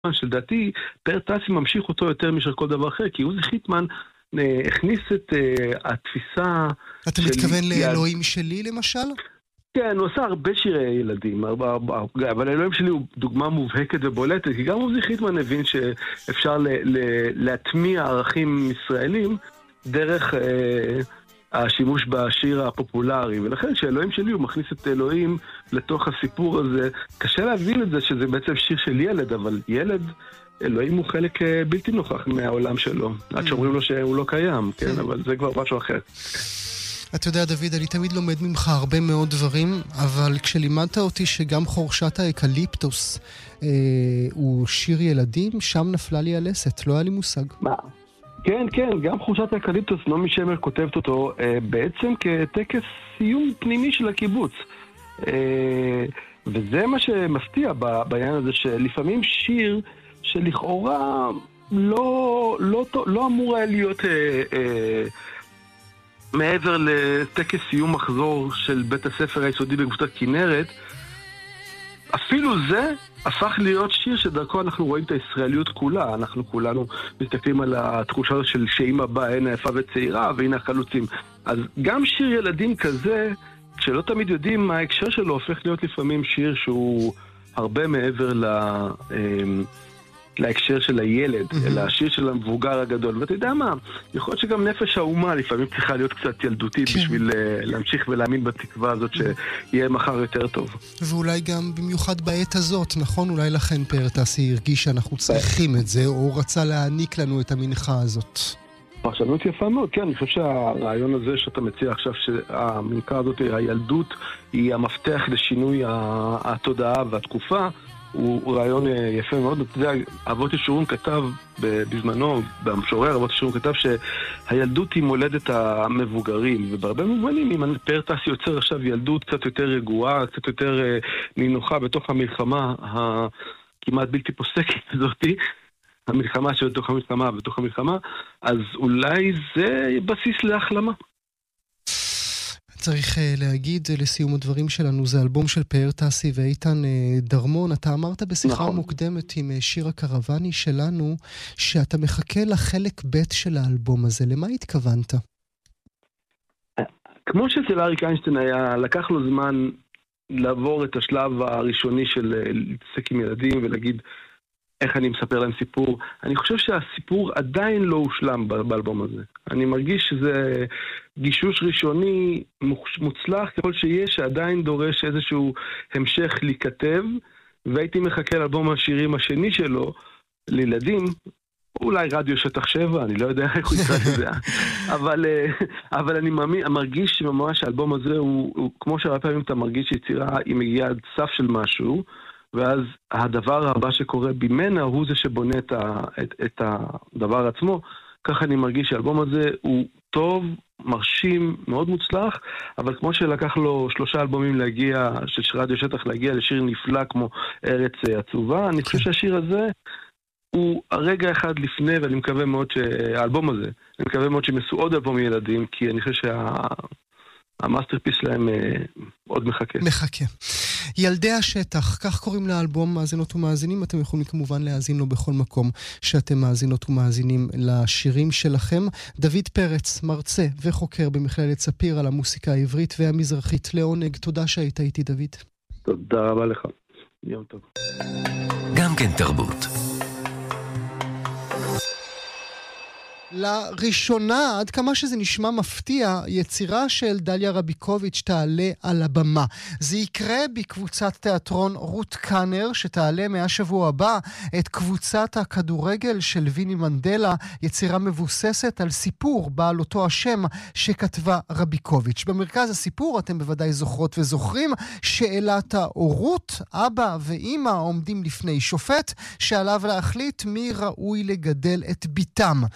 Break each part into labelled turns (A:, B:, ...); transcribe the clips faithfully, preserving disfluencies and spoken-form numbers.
A: שלדעתי פאר טאסי ממשיך אותו יותר משל כל דבר אחר, כי עוזי חיטמן הכניס את התפיסה...
B: אתה מתכוון לאלוהים שלי למשל?
A: כן, הוא עשה הרבה שירי ילדים, אבל האלוהים שלי הוא דוגמה מובהקת ובולטת, כי גם עוזי חיטמן הבין שאפשר להטמיע ערכים ישראלים דרך השימוש בשיר הפופולרי, ולכן שאלוהים שלי הוא מכניס את אלוהים לתוך הסיפור הזה. קשה להבין את זה שזה בעצם שיר של ילד, אבל ילד, אלוהים הוא חלק בלתי נוכח מהעולם שלו, עד שאומרים לו שהוא לא קיים, כן, אבל זה כבר משהו אחר.
B: אתה יודע, דוד, אני תמיד לומד ממך הרבה מאוד דברים, אבל כשלימדת אותי שגם חורשת האקליפטוס אה, הוא שיר ילדים, שם נפלה לי הלסת, לא היה לי מושג.
A: מה? כן, כן, גם חורשת האקליפטוס, נעמי שמר כותבת אותו אה, בעצם כטקס סיום פנימי של הקיבוץ. אה, וזה מה שמפתיע בעניין הזה, שלפעמים שיר שלכאורה לא, לא, לא אמור היה להיות... אה, אה, מעבר לטקס סיום מחזור של בית הספר היסודי בקבוצת כנרת, אפילו זה הפך להיות שיר שדרכו אנחנו רואים את הישראליות כולה. אנחנו כולנו מסתכלים על התחושה של שאמא באה, הנה יפה וצעירה, והנה החלוצים. אז גם שיר ילדים כזה, שלא תמיד יודעים מה ההקשר שלו, הופך להיות לפעמים שיר שהוא הרבה מעבר ל... להקשר של הילד, אלא השיר של המבוגר הגדול. ואתה יודע מה, יכול להיות שגם נפש האומה לפעמים צריכה להיות קצת ילדותית בשביל להמשיך ולהאמין בתקווה הזאת שיהיה מחר יותר טוב.
B: ואולי גם במיוחד בעת הזאת, נכון? אולי לכן פאר טאסי הרגיש שאנחנו צריכים את זה, או רצה להעניק לנו את המנחה הזאת.
A: פרשנות יפה מאוד, כן, אני חושב שהרעיון הזה שאתה מציע עכשיו, שהמנחה הזאת, הילדות, היא המפתח לשינוי התודעה והתקופה, הוא רעיון יפה מאוד. אתה יודע, אבות ישורון כתב בזמנו, במשורר אבות ישורון כתב שהילדות היא מולדת המבוגרים, ובהרבה מובנים, אם פאר טאסי יוצר עכשיו ילדות קצת יותר רגועה, קצת יותר נינוחה בתוך המלחמה הכמעט בלתי פוסקת הזאת, המלחמה שבתוך המלחמה בתוך המלחמה, אז אולי זה בסיס להחלמה.
B: צריך להגיד לסיום הדברים שלנו, זה אלבום של פאר טאסי ואיתן דרמון. אתה אמרת בשיחה נכון. מוקדמת עם שיר הקרבני שלנו, שאתה מחכה לחלק ב' של האלבום הזה. למה התכוונת?
A: כמו שאצל אריק איינשטיין היה, לקח לו זמן לעבור את השלב הראשוני של להתעסק עם ילדים ולהגיד איך אני מספר להם סיפור. אני חושב שהסיפור עדיין לא הושלם באלבום הזה. אני מרגיש שזה גישוש ראשוני מוצלח ככל שיש, שעדיין דורש איזשהו המשך להיכתב, והייתי מחכה לאלבום השירים השני שלו, לילדים, אולי רדיו שטח שבע, אני לא יודע איך הוא יקרא את זה. אבל, אבל אני מאמין, מרגיש שממש האלבום הזה הוא, הוא כמו שהרבה פעמים אתה מרגיש שיצירה היא מגיעה עד סף של משהו, ואז הדבר הבא שקורה במנה הוא זה שבונה את, ה, את, את הדבר עצמו. ככה אני מרגיש שהאלבום הזה הוא טוב, מרשים, מאוד מוצלח, אבל כמו שלקח לו שלושה אלבומים להגיע, של רדיו שטח להגיע לשיר נפלא כמו ארץ עצובה, אני חושב שהשיר הזה הוא הרגע אחד לפני, ואני מקווה מאוד שהאלבום הזה, אני מקווה מאוד שמסו עוד אלבום ילדים, כי אני חושב שה... המאסטרפיס שלהם אה, עוד מחכה.
B: מחכה. ילדי השטח, כך קוראים לאלבום מאזינות ומאזינים, אתם יכולים כמובן להאזין לו בכל מקום שאתם מאזינות ומאזינים לשירים שלכם. דוד פרץ, מרצה וחוקר במכללת ספיר על המוסיקה העברית והמזרחית. לעונג, תודה שהיית איתי דוד.
A: תודה רבה לך. יום טוב.
C: גם כן תרבות.
B: לראשונה, עד כמה שזה נשמע מפתיע, יצירה של דליה רביקוביץ' תעלה על הבמה. זה יקרה בקבוצת תיאטרון רות קאנר, שתעלה מהשבוע הבא את קבוצת הכדורגל של ויני מנדלה, יצירה מבוססת על סיפור בעל אותו השם שכתבה רביקוביץ'. במרכז הסיפור, אתם בוודאי זוכרות וזוכרים, שאלת ההורות, אבא ואמא עומדים לפני שופט, שעליו להחליט מי ראוי לגדל את ביתם.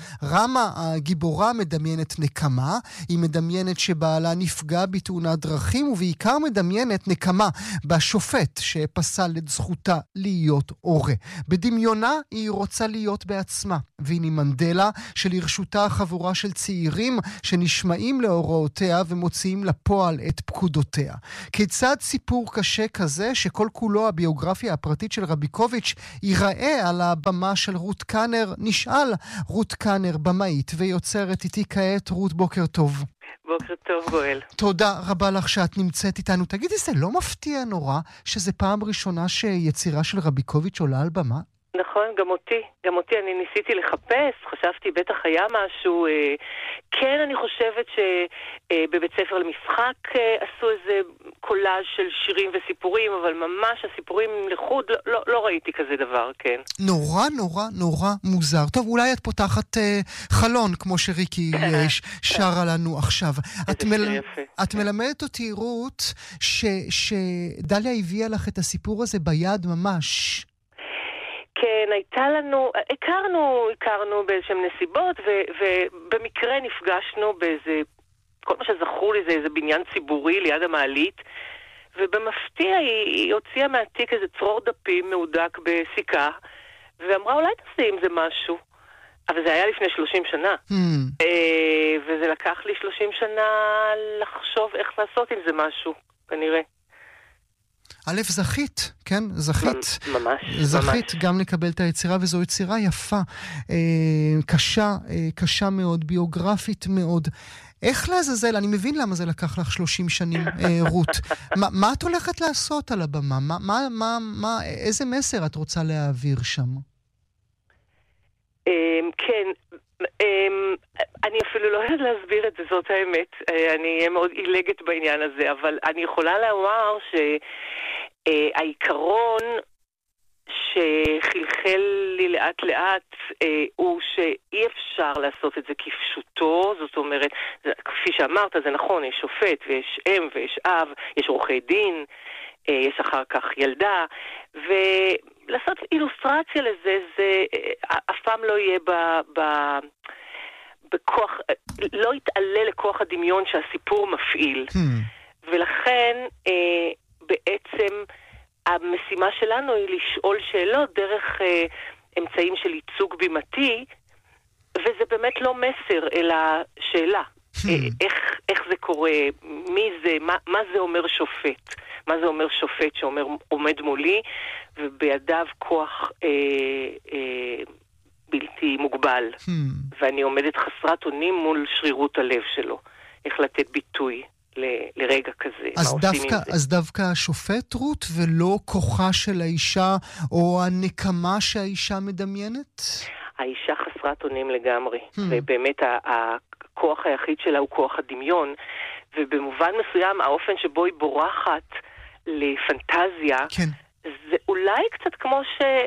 B: רמה הגיבורה מדמיינת נקמה, היא מדמיינת שבעלה נפגע בתאונת דרכים, ובעיקר מדמיינת נקמה בשופט שפסל את זכותה להיות הורה. בדמיונה היא רוצה להיות בעצמה, ויני מנדלה שלרשותה חבורה של צעירים שנשמעים להוראותיה ומוציאים לפועל את פקודותיה. כיצד סיפור קשה כזה שכל כולו הביוגרפיה הפרטית של רביקוביץ' ייראה על הבמה של רות קאנר? נשאל. רות קאנר, במאית ויוצרת, איתי כעת. רות, בוקר טוב.
D: בוקר טוב, גואל.
B: תודה רבה לך שאת נמצאת איתנו. תגידי, זה לא מפתיע נורא שזה פעם ראשונה שיצירה של רביקוביץ' עולה על במה?
D: נכון, גם אותי. גם אותי אני ניסיתי לחפש, חשבתי בטח היה משהו. אה, כן, אני חושבת שבבית אה, ספר למשחק אה, עשו איזה קולאז' של שירים וסיפורים, אבל ממש הסיפורים לחוד, לא, לא, לא ראיתי כזה דבר, כן.
B: נורא, נורא, נורא מוזר. טוב, אולי את פותחת אה, חלון, כמו שריקי אה, שרה לנו עכשיו. את, מל... את מלמדת אותי, רות, ש... שדליה הביאה לך את הסיפור הזה ביד ממש.
D: כן, הייתה לנו, הכרנו, הכרנו באיזשהם נסיבות, ו, ובמקרה נפגשנו באיזה, כל מה שזכור לי זה איזה בניין ציבורי ליד המעלית, ובמפתיע היא, היא הוציאה מהתיק איזה צרור דפים מהודק בסיכה, ואמרה אולי תעשי עם זה משהו. אבל זה היה לפני שלושים שנה. Hmm. וזה לקח לי שלושים שנה לחשוב איך לעשות עם זה משהו, כנראה.
B: א', זכית, כן? זכית.
D: ממש,
B: זכית
D: ממש.
B: גם לקבל את היצירה, וזו יצירה יפה, אה, קשה, אה, קשה מאוד, ביוגרפית מאוד. איך לעזאזל? אני מבין למה זה לקח לך שלושים שנים, אה, רות. מה, מה את הולכת לעשות על הבמה? מה, מה, מה, מה, איזה מסר את רוצה להעביר שם?
D: כן, אני אפילו לא יודעת להסביר את זה, זאת האמת. אני אהיה מאוד עילגת בעניין הזה, אבל אני יכולה לומר שהעיקרון שחלחל לי לאט לאט הוא שאי אפשר לעשות את זה כפשוטו. זאת אומרת, כפי שאמרת, זה נכון, יש שופט ויש אם ויש אב, יש עורכי דין, יש אחר כך ילדה, ולעשות אילוסטרציה לזה, זה אף פעם לא יהיה ב, ב, בכוח, לא יתעלה לכוח הדמיון שהסיפור מפעיל. Hmm. ולכן אה, בעצם המשימה שלנו היא לשאול שאלות דרך אה, אמצעים של ייצוג בימתי, וזה באמת לא מסר, אלא שאלה. Hmm. אה, איך, איך זה קורה, מי זה, מה, מה זה אומר שופט? מה זה אומר שופט שאומר עומד מולי ובידיו כוח אה, אה, בלתי מוגבל, hmm. ואני עומדת חסרת אונים מול שרירות הלב שלו. איך לתת ביטוי ל- לרגע כזה.
B: אז דווקא, אז דווקא השופט, רות, ולא כוחה של האישה או הנקמה שהאישה מדמיינת?
D: האישה חסרת אונים לגמרי, hmm. ובאמת הכוח היחיד שלה הוא כוח הדמיון, ובמובן מסוים האופן שבו היא בורחת לפנטזיה, כן. זה אולי קצת כמו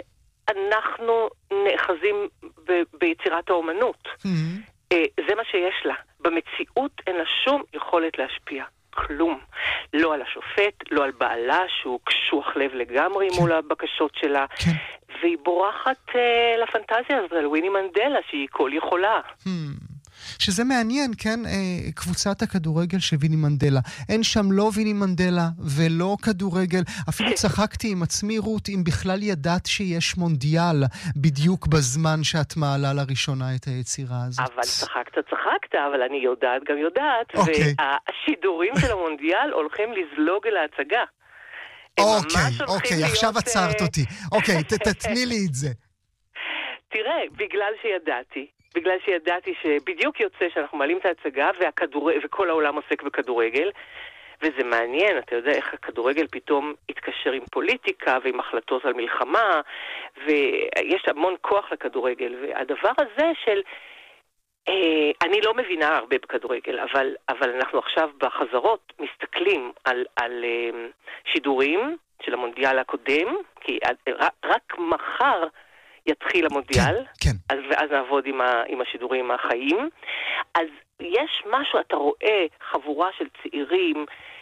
D: שאנחנו נאחזים ב- ביצירת האומנות. Mm-hmm. זה מה שיש לה. במציאות אין לה שום יכולת להשפיע. כלום. לא על השופט, לא על בעלה, שהוא קשוח לב לגמרי כן. מול הבקשות שלה. כן. והיא בורחת uh, לפנטזיה הזאת, על ויני מנדלה, שהיא כל יכולה. Hmm.
B: שזה מעניין, כן? קבוצת הכדורגל של ויני מנדלה. אין שם לא ויני מנדלה ולא כדורגל. אפילו צחקתי עם עצמי, רות, אם בכלל ידעת שיש מונדיאל בדיוק בזמן שאת מעלה לראשונה את היצירה הזאת.
D: אבל צחקת, צחקת, אבל אני יודעת גם יודעת.
B: אוקיי.
D: והשידורים של המונדיאל הולכים לזלוג אל ההצגה.
B: אוקיי, אוקיי, עכשיו עצרת אותי. אוקיי, תתני לי את זה.
D: תראה, בגלל שידעתי, בגלל שידעתי שבדיוק יוצא שאנחנו מעלים את ההצגה והכדור... וכל העולם עוסק בכדורגל, וזה מעניין, אתה יודע איך הכדורגל פתאום התקשר עם פוליטיקה ועם החלטות על מלחמה, ויש המון כוח לכדורגל, והדבר הזה של... אה, אני לא מבינה הרבה בכדורגל, אבל, אבל אנחנו עכשיו בחזרות מסתכלים על, על אה, שידורים של המונדיאל הקודם, כי רק, רק מחר יתחיל המונדיאל,
B: כן, כן.
D: אז, ואז נעבוד עם, ה, עם השידורים החיים. אז יש משהו, אתה רואה חבורה של צעירים,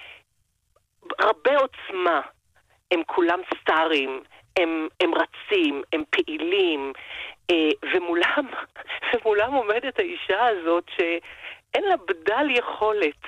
D: הרבה עוצמה, הם כולם סטארים, הם, הם רצים, הם פעילים, אה, ומולם, ומולם עומדת האישה הזאת שאין לה בדל יכולת.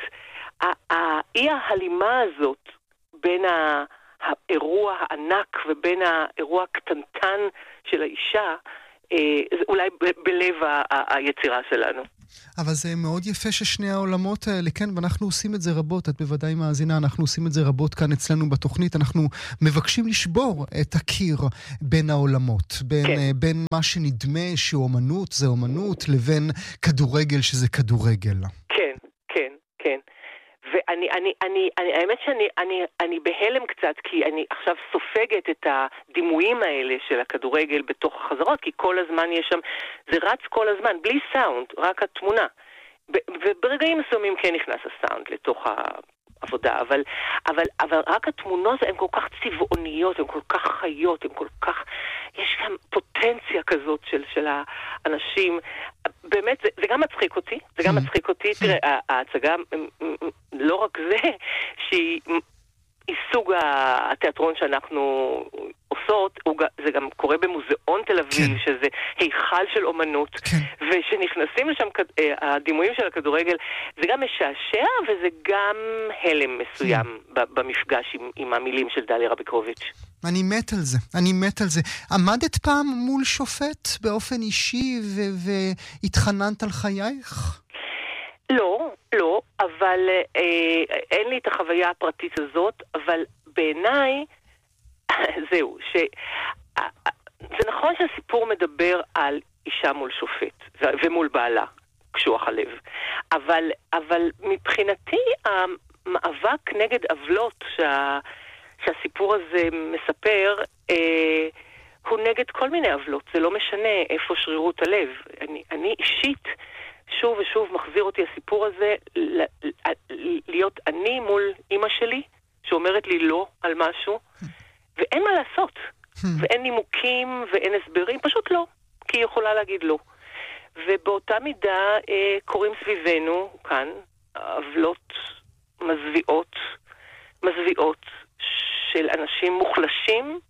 D: האי ההלימה הזאת בין האירוע הענק ובין האירוע הקטנטן של האישה, זה אולי בלב היצירה שלנו.
B: אבל זה מאוד יפה ששני העולמות האלה, כן, ואנחנו עושים את זה רבות, את בוודאי מאזינה, אנחנו עושים את זה רבות כאן אצלנו בתוכנית, אנחנו מבקשים לשבור את הקיר בין העולמות, בין, כן. בין מה שנדמה שאומנות זה אומנות, לבין כדורגל שזה כדורגל.
D: כן, כן, כן. ואני, אני, אני, אני, האמת שאני, אני, אני בהלם קצת, כי אני עכשיו סופגת את הדימויים האלה של הכדורגל בתוך החזרות, כי כל הזמן יש שם, זה רץ כל הזמן, בלי סאונד, רק התמונה. וברגעים מסוימים כן נכנס הסאונד לתוך העבודה, אבל, אבל, אבל רק התמונות הן כל כך צבעוניות, הן כל כך חיות, הן כל כך, יש גם פוטנציה כזאת של, של האנשים. באמת, זה, זה גם מצחיק אותי, זה גם מצחיק אותי. תראה, ההצגה, לא רק זה, שהיא סוג התיאטרון שאנחנו עושות, זה גם קורה במוזיאון תל אביב, שזה היכל של אומנות, ושנכנסים לשם הדימויים של הכדורגל, זה גם משעשע, וזה גם הלם מסוים במפגש עם, עם המילים של דליה רביקוביץ'.
B: אני מת על זה, אני מת על זה. עמדת פעם מול שופט באופן אישי והתחננת על חייך?
D: לא, לא, אבל אה, אין לי את החוויה הפרטית הזאת, אבל בעיניי, זהו, ש... זה נכון שהסיפור מדבר על אישה מול שופט, ומול בעלה, קשוח הלב, אבל, אבל מבחינתי המאבק נגד עוולות שה... שהסיפור הזה מספר, אה, הוא נגד כל מיני עוולות, זה לא משנה איפה שרירות הלב. אני, אני אישית, שוב ושוב מחזיר אותי הסיפור הזה, להיות אני מול אמא שלי, שאומרת לי לא על משהו, ואין מה לעשות, ואין נימוקים ואין הסברים, פשוט לא, כי היא יכולה להגיד לא. ובאותה מידה אה, קוראים סביבנו, כאן, עוולות מזוויעות, מזוויעות, של אנשים מוחלשים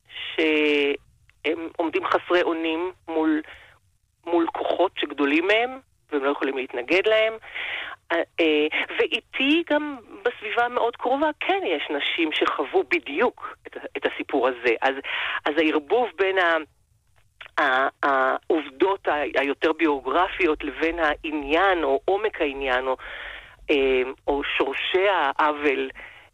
D: שהם עומדים חסרי אונים מול, מול כוחות שגדולים מהם והם לא יכולים להתנגד להם. ואיתי גם בסביבה מאוד קרובה כן יש נשים שחוו בדיוק את, את הסיפור הזה. אז, אז הערבוב בין ה, העובדות היותר ביוגרפיות לבין העניין או עומק העניין או, או שורשי העוול,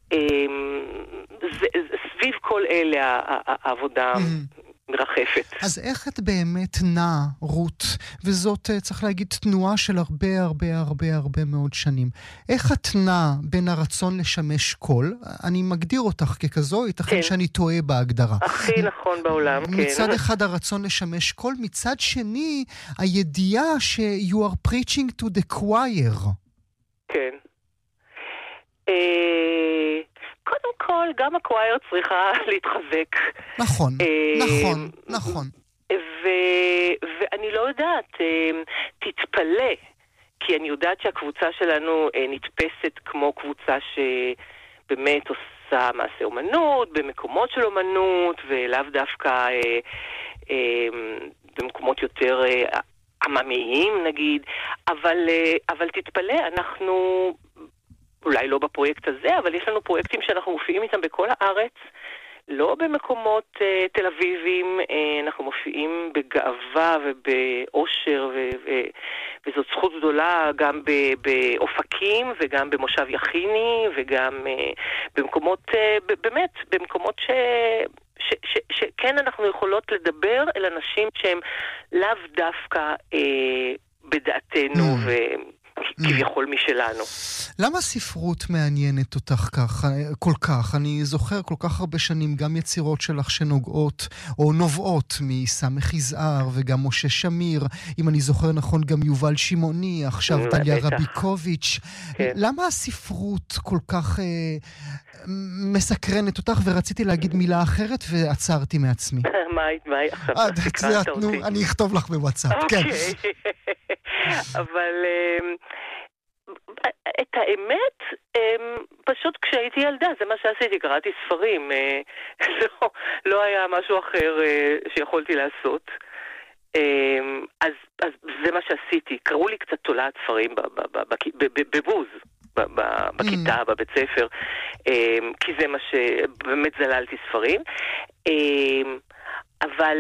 D: זה, זה, סביב כל אלה העבודה מרחפת.
B: אז איך את באמת נעה, רות, וזאת צריך להגיד תנועה של הרבה הרבה הרבה הרבה מאוד שנים, איך את נעה בין הרצון לשמש קול, אני מגדיר אותך ככזו, ייתכן כן. שאני טועה בהגדרה.
D: הכי נכון בעולם,
B: מצד
D: כן.
B: מצד אחד הרצון לשמש קול, מצד שני הידיעה ש- you are preaching to the choir.
D: כן. קודם כל, גם הקווייר צריכה להתחזק.
B: נכון, נכון, נכון.
D: ואני לא יודעת, תתפלא, כי אני יודעת שהקבוצה שלנו נתפסת כמו קבוצה שבאמת עושה מעשה אומנות, במקומות של אומנות, ולאו דווקא במקומות יותר עממיים נגיד, אבל, אבל תתפלא, אנחנו... אולי לא בפרויקט הזה, אבל יש לנו פרויקטים שאנחנו מופיעים איתם בכל הארץ, לא במקומות uh, תל אביבים, uh, אנחנו מופיעים בגאווה ובאושר, ו- ו- וזאת זכות גדולה גם באופקים וגם במושב יחיני, וגם uh, במקומות, uh, באמת, במקומות ש... ש- ש- שכן אנחנו יכולות לדבר אל אנשים שהם לאו דווקא uh, בדעתנו ו... כביכול משלנו.
B: למה ספרות מעניינת אותך כך, כל כך? אני זוכר כל כך הרבה שנים גם יצירות שלך שנוגעות או נובעות מסמך יזהר וגם משה שמיר, אם אני זוכר נכון גם יובל שמעוני, עכשיו דליה רביקוביץ'. כן. למה הספרות כל כך אה, מסקרנת אותך? ורציתי להגיד מילה אחרת ועצרתי מעצמי.
D: מה היית? עכשיו סקרנת אותי.
B: אני אכתוב לך בוואטסאפ.
D: אוקיי. אבל את האמת, פשוט כשהייתי ילדה, זה מה שעשיתי, קראתי ספרים, לא, לא היה משהו אחר שיכולתי לעשות. אז, אז זה מה שעשיתי. קראו לי קצת תולעת ספרים בבוז, בכיתה, בבית ספר, כי זה מה שבאמת זללתי ספרים. אבל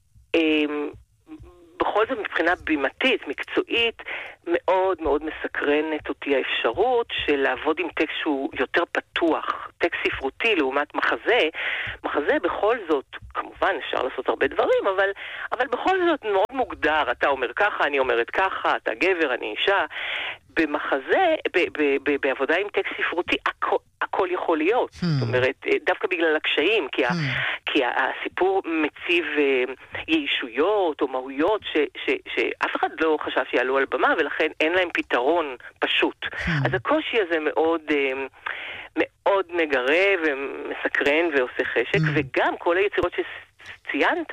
D: בכל זאת מבחינה בימתית, מקצועית, מאוד מאוד מסקרנת אותי האפשרות של לעבוד עם טקסט שהוא יותר פתוח, טקסט ספרותי לעומת מחזה. מחזה בכל זאת, כמובן אפשר לעשות הרבה דברים, אבל, אבל בכל זאת מאוד מוגדר, אתה אומר ככה, אני אומרת ככה, אתה גבר, אני אישה. במחזה, ב, ב, ב, בעבודה עם טקסט ספרותי, הכל, הכל יכול להיות. Hmm. זאת אומרת, דווקא בגלל הקשיים, כי, hmm. ה, כי הסיפור מציב ישויות או מהויות ש, ש, שאף אחד לא חשב שיעלו על במה, ולכן אין להם פתרון פשוט. Hmm. אז הקושי הזה מאוד, מאוד מגרה ומסקרן ועושה חשק, hmm. וגם כל היצירות שציינת,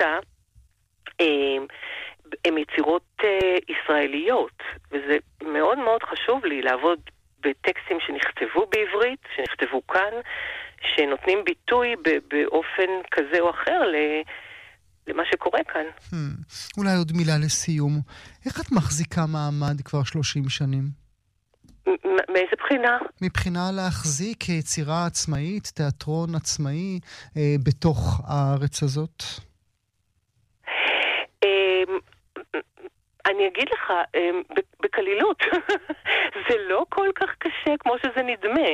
D: הן יצירות uh, ישראליות, וזה מאוד מאוד חשוב לי לעבוד בטקסטים שנכתבו בעברית, שנכתבו כאן, שנותנים ביטוי ב- באופן כזה או אחר ל- למה שקורה כאן. Hmm.
B: אולי עוד מילה לסיום. איך את מחזיקה מעמד כבר שלושים שנים?
D: מ- מאיזה בחינה?
B: מבחינה להחזיק יצירה עצמאית, תיאטרון עצמאי, אה, בתוך הארץ הזאת?
D: אני אגיד לך, בקלילות, זה לא כל כך קשה כמו שזה נדמה.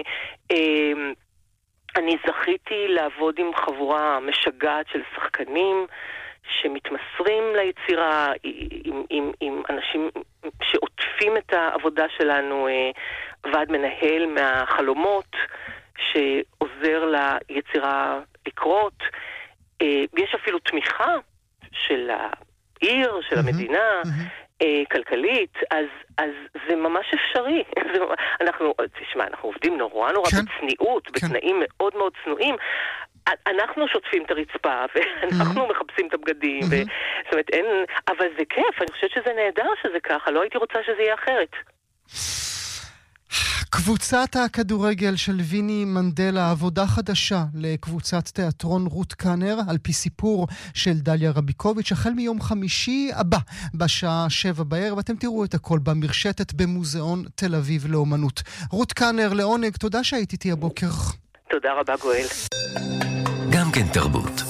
D: אני זכיתי לעבוד עם חבורה משגעת של שחקנים שמתמסרים ליצירה, עם, עם, עם אנשים שעוטפים את העבודה שלנו, ועד מנהל מהחלומות שעוזר ליצירה לקרות. יש אפילו תמיכה של ה... עיר של המדינה, כלכלית, אז, אז זה ממש אפשרי. אנחנו, תשמע, אנחנו עובדים נורא נורא בצניעות, בתנאים מאוד מאוד צנועים. אנחנו שוטפים את הרצפה, ואנחנו מחפשים את הבגדים, זאת אומרת, אין, אבל זה כיף, אני חושבת שזה נהדר שזה ככה, לא הייתי רוצה שזה יהיה אחרת.
B: קבוצת הכדורגל של ויני מנדלה, עבודה חדשה לקבוצת תיאטרון רות קאנר, על פי סיפור של דליה רביקוביץ', החל מיום חמישי הבא, בשעה שבע בערב. אתם תראו את הכל במרשתת במוזיאון תל אביב לאומנות. רות קאנר, לעונג, תודה שהיית איתי הבוקר.
D: תודה רבה גואל.
C: גם כן תרבות.